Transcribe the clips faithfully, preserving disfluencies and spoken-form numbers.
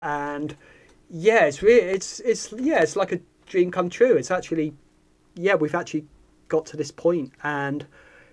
And yeah, it's really, it's, it's, yeah, it's like a dream come true. It's actually, yeah, we've actually got to this point, and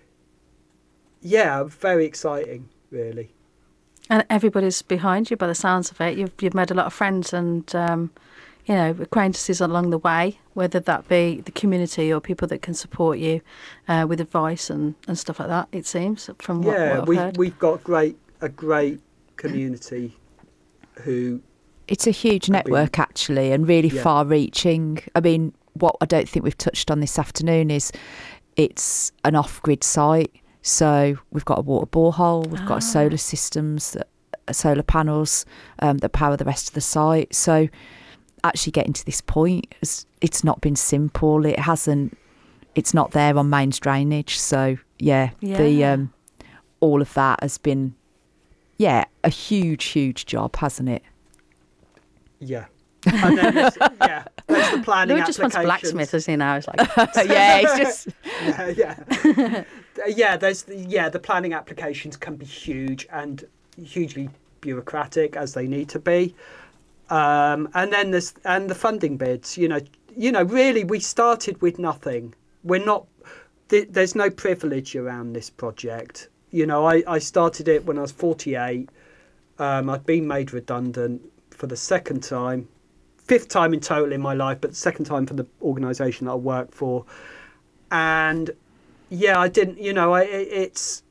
yeah, very exciting, really. And everybody's behind you by the sounds of it. You've you've made a lot of friends and, um, you know, acquaintances along the way, whether that be the community or people that can support you uh, with advice and, and stuff like that, it seems, from what, yeah, what I've we, heard. we've got great, a great community who... It's a huge network, been, actually, and really yeah. far-reaching. I mean, what I don't think we've touched on this afternoon is it's an off-grid site. So we've got a water borehole, we've ah. got solar systems, that, solar panels um, that power the rest of the site. So actually getting to this point, it's, it's not been simple. It hasn't, it's not there on mains drainage. So yeah, yeah. the um, all of that has been, yeah, a huge, huge job, hasn't it? Yeah. And then there's, yeah, there's the planning Lou just wants blacksmith, as he now. It's like, yeah, it's just, yeah, yeah. Yeah, there's yeah the planning applications can be huge and hugely bureaucratic, as they need to be, um, and then there's and the funding bids. You know, you know, really, we started with nothing. We're not. Th- there's no privilege around this project. You know, I, I started it when I was forty-eight. Um, I've been made redundant for the second time, fifth time in total in my life, but the second time for the organisation that I work for, and. Yeah, I didn't, you know, I, it's,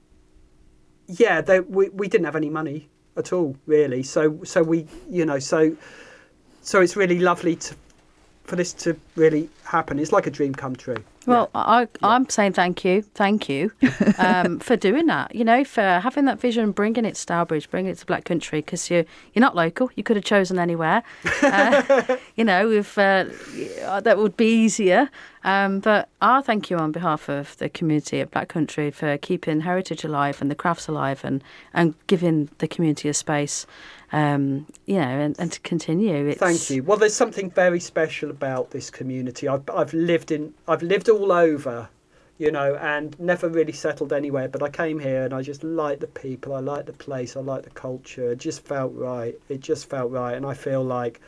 yeah, they, we, we didn't have any money at all, really. So, so we, you know, so, so it's really lovely to, for this to really happen. It's like a dream come true. Well, yeah. I, yeah. I'm saying thank you, thank you um, for doing that, you know, for having that vision, bringing it to Stourbridge, bringing it to Black Country, because you're, you're not local. You could have chosen anywhere. Uh, you know, if uh, that would be easier. Um, but I thank you on behalf of the community of Black Country for keeping heritage alive and the crafts alive, and, and giving the community a space, um, you know, and, and to continue. It's... Thank you. Well, there's something very special about this community. I've I've lived in I've lived all over, you know, and never really settled anywhere. But I came here and I just like the people. I like the place. I like the culture. It just felt right. It just felt right, and I feel like,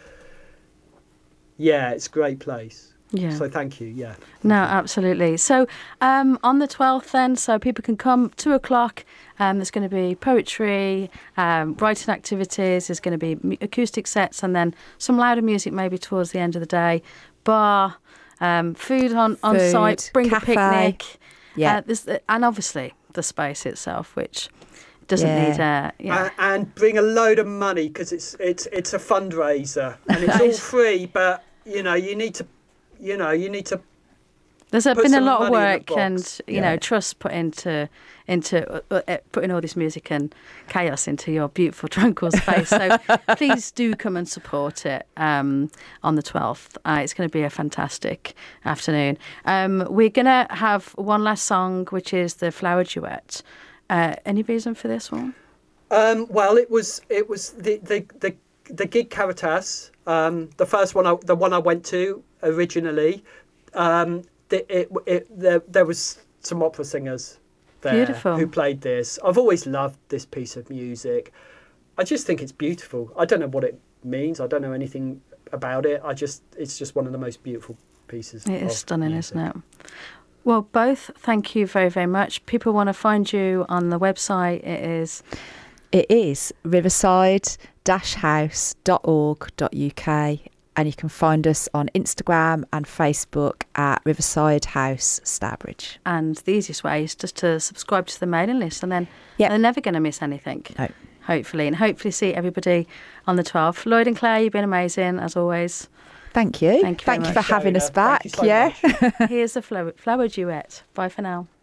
yeah, it's a great place. Yeah. So thank you. Yeah. Thank no, you. absolutely. So um, on the twelfth then, so people can come two o'clock. Um, there's going to be poetry, um, writing activities. There's going to be m- acoustic sets, and then some louder music maybe towards the end of the day. Bar, um, food on, on Food, site. Bring cafe. a picnic. Yeah. Uh, there's, and obviously the space itself, which doesn't Yeah. need a yeah. And, and bring a load of money, because it's it's it's a fundraiser and it's all free. But you know, you need to. You know, you need to. There's put been a some lot of money in the work box. and you Yeah. know trust put into into uh, uh, putting all this music and chaos into your beautiful tranquil space. So please do come and support it um, on the twelfth. Uh, it's going to be a fantastic afternoon. Um, we're going to have one last song, which is the Flower Duet. Uh, any reason for this one? Um, well, it was it was the the the, the gig Caritas. Um, the first one, I, the one I went to originally. Um, the, it, it, there, there was some opera singers there Beautiful. who played this. I've always loved this piece of music. I just think it's beautiful. I don't know what it means. I don't know anything about it. I just it's just one of the most beautiful pieces. It is of stunning, music. isn't it? Well, both, thank you very, very much. People want to find you on the website. It is... It is riverside dash house dot org dot U K, and you can find us on Instagram and Facebook at Riverside House Stourbridge. And the easiest way is just to subscribe to the mailing list, and then Yep. they're never going to miss anything. No. Hopefully, and hopefully see everybody on the twelfth. Lloyd and Claire, you've been amazing as always. Thank you. Thank you very Thank you much. for having Shona, us back. thank you so yeah. much. Here's the flower, flower duet. Bye for now.